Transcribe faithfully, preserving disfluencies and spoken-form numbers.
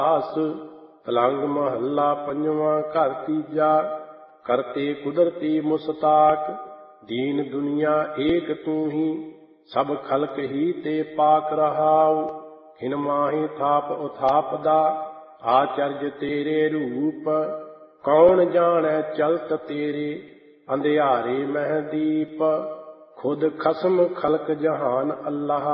ਆਸ ਤਲੰਗ ਮਹੱਲਾ ਪੰਜਵਾਂ। ਘਰ ਤੀਜਾ। ਕਰਤੇ ਕੁਦਰਤੀ ਮੁਸਤਾਕ, ਦੀਨ ਦੁਨੀਆ ਏਕ ਤੂੰ ਹੀ, ਸਭ ਖਲਕ ਹੀ ਤੇ ਪਾਕ ਰਹਾਉ। ਖਿਨ ਮਾਹੀ ਥਾਪ ਉਥਾਪਦਾ, ਆਚਰਜ ਤੇਰੇ ਰੂਪ। ਕੌਣ ਜਾਣੈ ਚਲਤ ਤੇਰੇ, ਅੰਧਿਆਰੇ ਮਹਿ ਦੀਪ। ਖੁਦ ਖਸਮ ਖਲਕ ਜਹਾਨ ਅੱਲਾਹ,